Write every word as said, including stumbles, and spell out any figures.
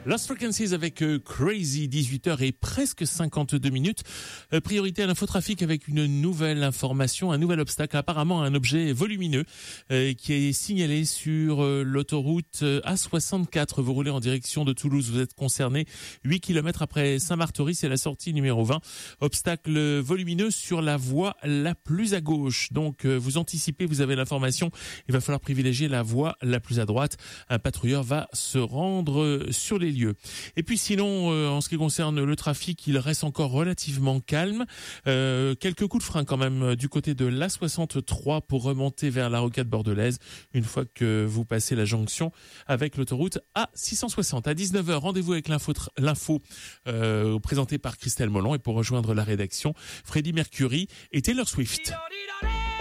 Lost Frequencies avec euh, Crazy, dix-huit heures et presque cinquante-deux minutes. Euh, priorité à l'infotrafic avec une nouvelle information, un nouvel obstacle, apparemment un objet volumineux euh, qui est signalé sur euh, l'autoroute euh, A soixante-quatre. Vous roulez en direction de Toulouse, vous êtes concerné huit kilomètres après Saint-Martory, c'est la sortie numéro vingt. Obstacle volumineux sur la voie la plus à gauche. Donc euh, vous anticipez, vous avez l'information, il va falloir privilégier la voie la plus à droite. Un patrouilleur va se rendre sur les lieux. Et puis sinon, euh, en ce qui concerne le trafic, il reste encore relativement calme. Euh, quelques coups de frein quand même du côté de l'A soixante-trois pour remonter vers la rocade bordelaise une fois que vous passez la jonction avec l'autoroute A six cent soixante. À dix-neuf heures, rendez-vous avec l'info, l'info euh, présentée par Christelle Mollon, et pour rejoindre la rédaction, Freddie Mercury et Taylor Swift.